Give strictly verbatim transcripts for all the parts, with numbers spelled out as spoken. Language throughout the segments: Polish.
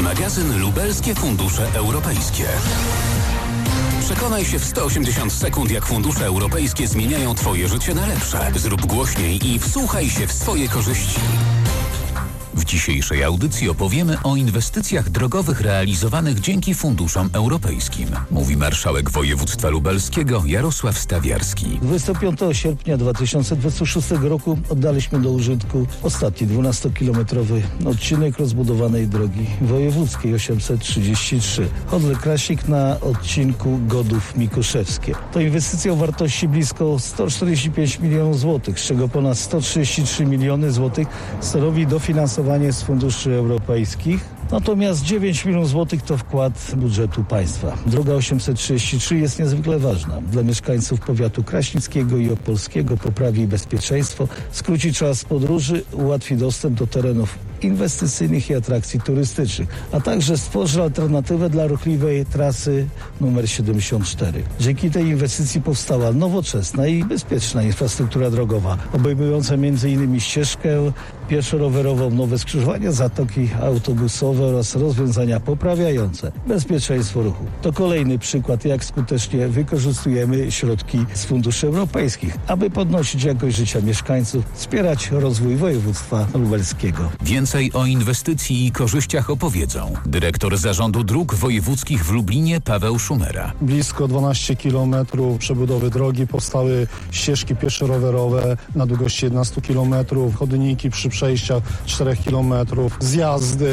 Magazyn Lubelskie Fundusze Europejskie. Przekonaj się w sto osiemdziesiąt sekund, jak fundusze europejskie zmieniają Twoje życie na lepsze. Zrób głośniej i wsłuchaj się w swoje korzyści. W dzisiejszej audycji opowiemy o inwestycjach drogowych realizowanych dzięki funduszom europejskim. Mówi marszałek województwa lubelskiego Jarosław Stawiarski. dwudziestego piątego sierpnia dwa tysiące dwudziestego szóstego roku oddaliśmy do użytku ostatni dwunastokilometrowy odcinek rozbudowanej drogi wojewódzkiej osiemset trzydzieści trzy. Chodle-Krasik na odcinku Godów-Mikuszewskie. To inwestycja o wartości blisko sto czterdzieści pięć milionów złotych, z czego ponad sto trzydzieści trzy miliony złotych stanowi dofinansowanie z funduszy europejskich. Natomiast dziewięć milionów złotych to wkład budżetu państwa. Droga osiemset trzydzieści trzy jest niezwykle ważna. Dla mieszkańców powiatu kraśnickiego i opolskiego poprawi bezpieczeństwo, skróci czas podróży, ułatwi dostęp do terenów inwestycyjnych i atrakcji turystycznych, a także stworzy alternatywę dla ruchliwej trasy numer siedemdziesiąt cztery. Dzięki tej inwestycji powstała nowoczesna i bezpieczna infrastruktura drogowa, obejmująca między innymi ścieżkę pieszo-rowerową, nowe skrzyżowania, zatoki autobusowe oraz rozwiązania poprawiające bezpieczeństwo ruchu. To kolejny przykład, jak skutecznie wykorzystujemy środki z funduszy europejskich, aby podnosić jakość życia mieszkańców, wspierać rozwój województwa lubelskiego. Więcej o inwestycji i korzyściach opowiedzą dyrektor Zarządu Dróg Wojewódzkich w Lublinie Paweł Szumera. Blisko dwanaście kilometrów przebudowy drogi, powstały ścieżki pieszo-rowerowe na długości jedenaście kilometrów, chodniki przy przejściach czterech kilometrów, zjazdy.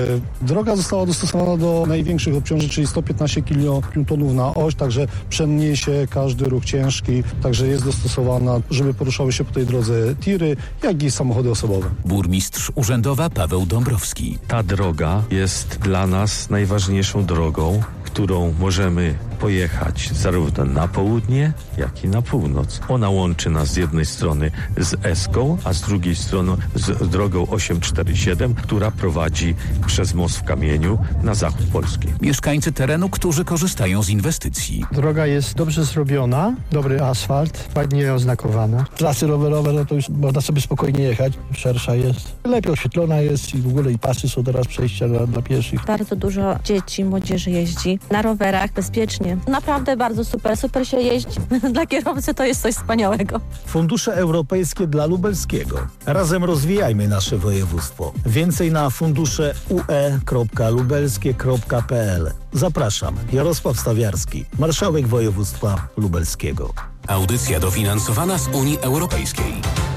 Droga została dostosowana do największych obciążeń, czyli sto piętnaście kilotonów na oś, także przeniesie każdy ruch ciężki, także jest dostosowana, żeby poruszały się po tej drodze tiry, jak i samochody osobowe. Burmistrz urzędowa Paweł Dąbrowski. Ta droga jest dla nas najważniejszą drogą, którą możemy pojechać zarówno na południe, jak i na północ. Ona łączy nas z jednej strony z Eską, a z drugiej strony z drogą osiemset czterdzieści siedem, która prowadzi przez most w Kamieniu na zachód Polski. Mieszkańcy terenu, którzy korzystają z inwestycji. Droga jest dobrze zrobiona, dobry asfalt, ładnie oznakowana. Trasy rowerowe, no to już można sobie spokojnie jechać, szersza jest. Lepiej oświetlona jest i w ogóle i pasy są teraz przejścia dla, dla pieszych. Bardzo dużo dzieci, młodzieży jeździ na rowerach bezpiecznie. Naprawdę bardzo super, super się jeździ. Dla kierowcy to jest coś wspaniałego. Fundusze europejskie dla lubelskiego. Razem rozwijajmy nasze województwo. Więcej na fundusze u e kropka lubelskie kropka p l. Zapraszam, Jarosław Stawiarski, marszałek województwa lubelskiego. Audycja dofinansowana z Unii Europejskiej.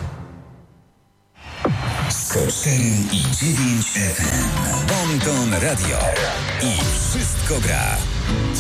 sto cztery i dziewięć F M. Bonton Radio. I wszystko gra.